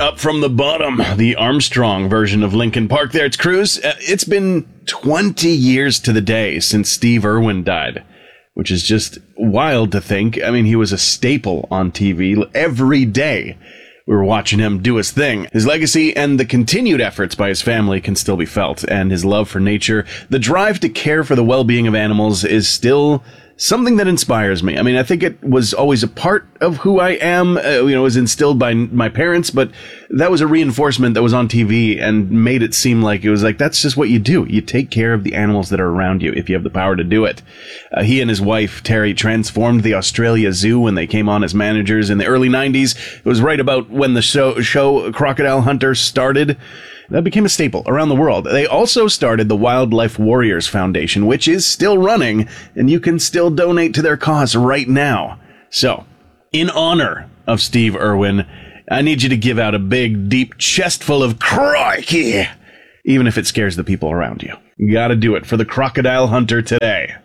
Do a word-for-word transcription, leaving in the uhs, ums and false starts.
Up from the bottom, the Armstrong version of Linkin Park there. It's Cruz. Uh, it's been twenty years to the day since Steve Irwin died, which is just wild to think. I mean, he was a staple on T V every day. We were watching him do his thing. His legacy and the continued efforts by his family can still be felt, and his love for nature, the drive to care for the well-being of animals, is still something that inspires me. I mean, I think it was always a part of who I am, uh, you know, it was instilled by my parents, but that was a reinforcement that was on T V and made it seem like it was like, that's just what you do. You take care of the animals that are around you if you have the power to do it. Uh, he and his wife, Terry, transformed the Australia Zoo when they came on as managers in the early nineties. It was right about when the show, show Crocodile Hunter started. That became a staple around the world. They also started the Wildlife Warriors Foundation, which is still running, and you can still donate to their cause right now. So, in honor of Steve Irwin, I need you to give out a big, deep chest full of crikey, even if it scares the people around you. You gotta do it for the Crocodile Hunter today.